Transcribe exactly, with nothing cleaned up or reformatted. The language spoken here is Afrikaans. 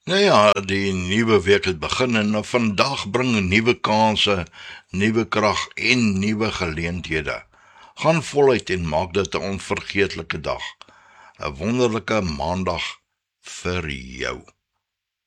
Nou ja, die nuwe week het begin en vandag bring nuwe kanse, nuwe krag en nuwe geleenthede. Gaan voluit en maak dit 'n onvergeetlike dag. 'n Wonderlike maandag vir jou.